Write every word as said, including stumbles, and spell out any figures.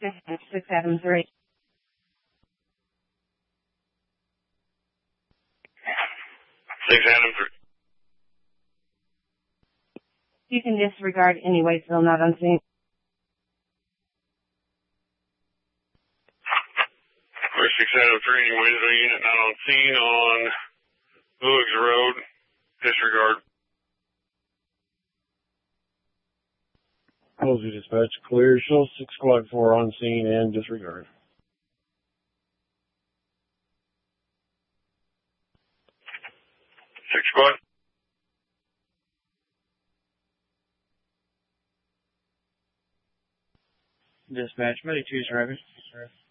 six Adam three. six Adam three. You can disregard any Waitsville not on scene. six Adam three, any Waitsville unit not on scene on Lewis Road. Disregard. Posey dispatch clear. Show six squad four on scene and disregard. Six squad. Dispatch, Medic two's arriving.